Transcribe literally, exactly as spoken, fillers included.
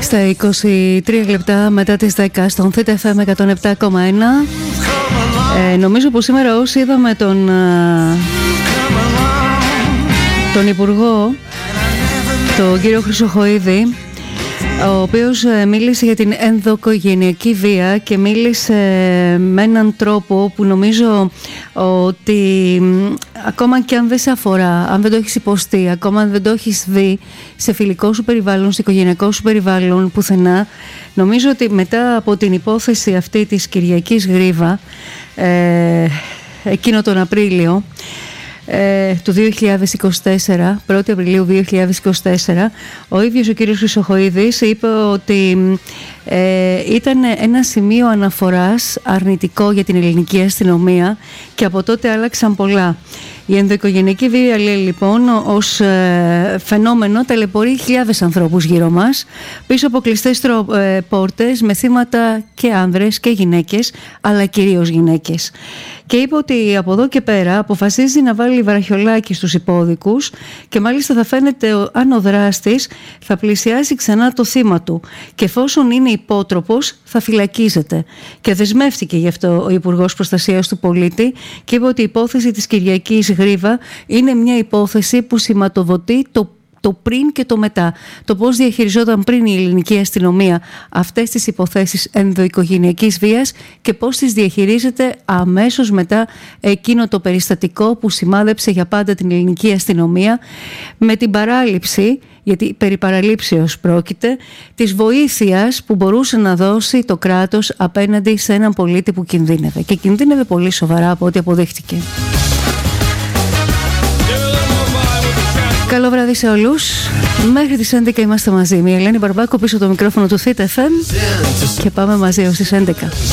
Στα είκοσι τρία λεπτά μετά τις δέκα στον Θήτα εφ εμ εκατόν επτά κόμμα ένα. ε, Νομίζω πως σήμερα όσοι είδαμε τον, τον Υπουργό, τον κύριο Χρυσοχοΐδη, ο οποίος μίλησε για την ενδοοικογενειακή βία και μίλησε με έναν τρόπο που νομίζω ότι ακόμα και αν δεν σε αφορά, αν δεν το έχεις υποστεί, ακόμα αν δεν το έχεις δει σε φιλικό σου περιβάλλον, σε οικογενειακό σου περιβάλλον, πουθενά, νομίζω ότι μετά από την υπόθεση αυτή της Κυριακής Γρίβα, ε, εκείνο τον Απρίλιο Ε, του δύο χιλιάδες είκοσι τέσσερα, πρώτη Απριλίου δύο χιλιάδες είκοσι τέσσερα, ο ίδιος ο κύριος Χρυσοχοΐδης είπε ότι ε, ήταν ένα σημείο αναφοράς αρνητικό για την ελληνική αστυνομία και από τότε άλλαξαν πολλά. Η ενδοοικογενειακή βία, λέει, λοιπόν, ως ε, φαινόμενο ταλαιπωρεί χιλιάδες ανθρώπους γύρω μας, πίσω από κλειστές τρο, ε, πόρτες, με θύματα και άνδρες και γυναίκες, αλλά κυρίως γυναίκες. Και είπε ότι από εδώ και πέρα αποφασίζει να βάλει βραχιολάκι στους υπόδικους και μάλιστα θα φαίνεται αν ο δράστης θα πλησιάσει ξανά το θύμα του και εφόσον είναι υπότροπος θα φυλακίζεται. Και δεσμεύτηκε γι' αυτό ο Υπουργός Προστασίας του Πολίτη και είπε ότι η υπόθεση της Κυριακής Γρίβα είναι μια υπόθεση που σηματοδοτεί το το πριν και το μετά. Το πώς διαχειριζόταν πριν η ελληνική αστυνομία αυτές τις υποθέσεις ενδοοικογενειακής βίας και πώς τις διαχειρίζεται αμέσως μετά εκείνο το περιστατικό που σημάδεψε για πάντα την ελληνική αστυνομία, με την παράληψη, γιατί περί παραλήψεως πρόκειται, της βοήθειας που μπορούσε να δώσει το κράτος απέναντι σε έναν πολίτη που κινδύνευε. Και κινδύνευε πολύ σοβαρά από ό,τι αποδείχτηκε. Καλό βράδυ σε όλους. Μέχρι τις έντεκα είμαστε μαζί. Η Ελένη Μπαρμπάκο πίσω το μικρόφωνο του Θήτα εφ εμ και πάμε μαζί ως τις έντεκα.